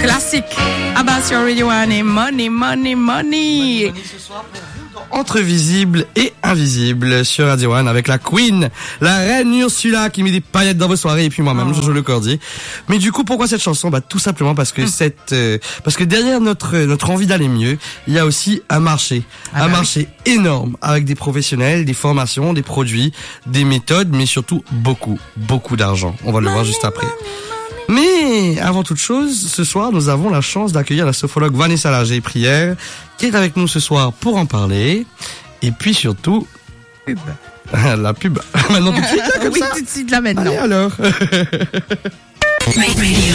Classique. Ah bah sur Radio One et Money, Money, Money. Entre visible et invisible sur Radio One avec la Queen, la reine Ursula qui met des paillettes dans vos soirées et puis moi-même, Jojo Le Cordier. Mais du coup, pourquoi cette chanson? Bah, tout simplement parce que parce que derrière notre envie d'aller mieux, il y a aussi un marché. Marché énorme avec des professionnels, des formations, des produits, des méthodes, mais surtout beaucoup d'argent. On va le voir juste après. Mais avant toute chose, ce soir, nous avons la chance d'accueillir la sophrologue Vanessa Lager-Prière, qui est avec nous ce soir pour en parler. Et puis surtout, la pub. Maintenant tout de suite, là, comme oui, ça. tout de suite là maintenant. Allez alors. Radio